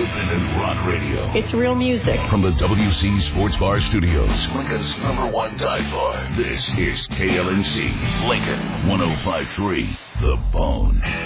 Independent rock radio. It's real music. From the WC Sports Bar Studios, Lincoln's #1 dive bar. This is KLNC, Lincoln 105.3, The Bone.